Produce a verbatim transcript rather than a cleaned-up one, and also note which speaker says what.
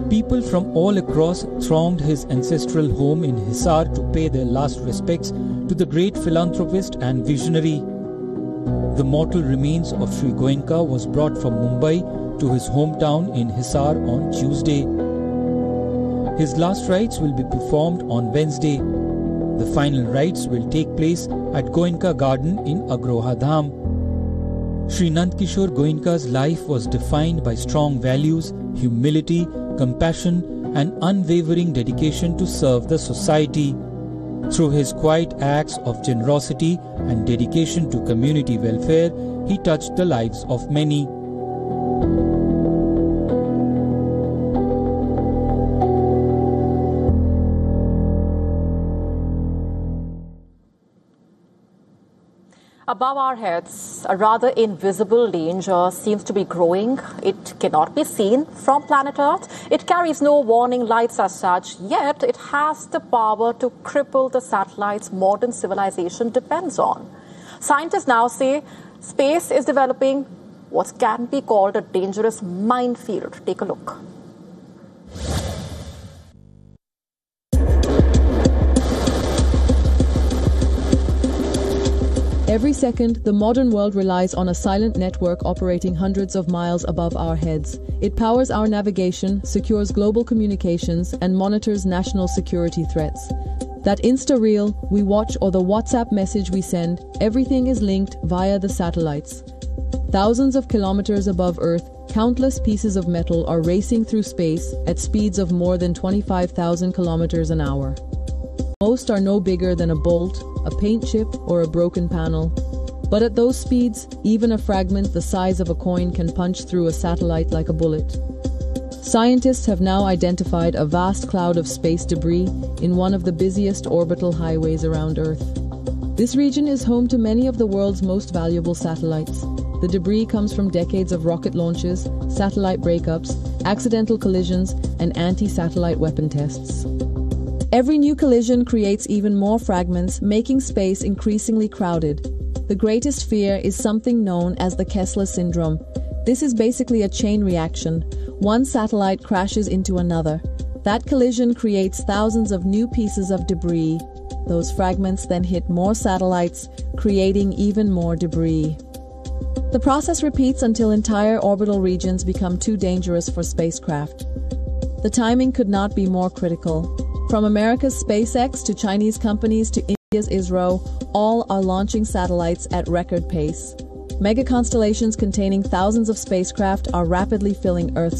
Speaker 1: People from all across thronged his ancestral home in Hisar to pay their last respects to the great philanthropist and visionary. The mortal remains of Sri Goenka was brought from Mumbai to his hometown in Hisar on Tuesday. His last rites will be performed on Wednesday. The final rites will take place at Goenka Garden in Agroha Dham. Sri Nandkishore Goenka's life was defined by strong values, humility, compassion and unwavering dedication to serve the society. Through his quiet acts of generosity and dedication to community welfare, he touched the lives of many.
Speaker 2: Above our heads, a rather invisible danger seems to be growing. It cannot be seen from planet Earth. It carries no warning lights as such, yet it has the power to cripple the satellites modern civilization depends on. Scientists now say space is developing what can be called a dangerous minefield. Take a look.
Speaker 3: Every second, the modern world relies on a silent network operating hundreds of miles above our heads. It powers our navigation, secures global communications, and monitors national security threats. That Insta reel we watch or the WhatsApp message we send, everything is linked via the satellites. Thousands of kilometers above Earth, countless pieces of metal are racing through space at speeds of more than twenty-five thousand kilometers an hour. Most are no bigger than a bolt, a paint chip, or a broken panel. But at those speeds, even a fragment the size of a coin can punch through a satellite like a bullet. Scientists have now identified a vast cloud of space debris in one of the busiest orbital highways around Earth. This region is home to many of the world's most valuable satellites. The debris comes from decades of rocket launches, satellite breakups, accidental collisions, and anti-satellite weapon tests. Every new collision creates even more fragments, making space increasingly crowded. The greatest fear is something known as the Kessler syndrome. This is basically a chain reaction. One satellite crashes into another. That collision creates thousands of new pieces of debris. Those fragments then hit more satellites, creating even more debris. The process repeats until entire orbital regions become too dangerous for spacecraft. The timing could not be more critical. From America's SpaceX to Chinese companies to India's ISRO, all are launching satellites at record pace. Mega constellations containing thousands of spacecraft are rapidly filling Earth's